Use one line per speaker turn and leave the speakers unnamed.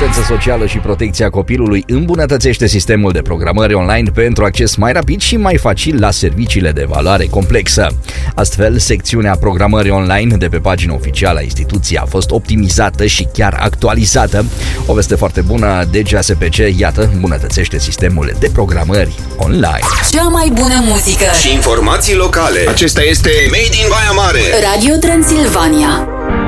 asistență socială și protecția copilului îmbunătățește sistemul de programări online pentru acces mai rapid și mai facil la serviciile de valoare complexă. Astfel, secțiunea programării online de pe pagina oficială a instituției a fost optimizată și chiar actualizată. O veste foarte bună, DGASPC, iată, îmbunătățește sistemul de programări online.
Cea mai bună muzică
și informații locale. Acesta este Made in Baia Mare.
Radio Transilvania.